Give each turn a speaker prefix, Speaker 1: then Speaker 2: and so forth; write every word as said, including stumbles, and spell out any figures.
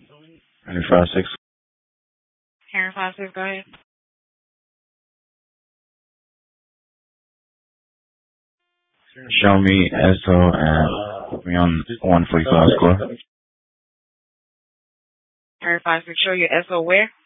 Speaker 1: Henry five six.
Speaker 2: Henry five six, go ahead.
Speaker 1: Show me S O and put me on one forty-five score.
Speaker 2: Henry five six, show you S O where?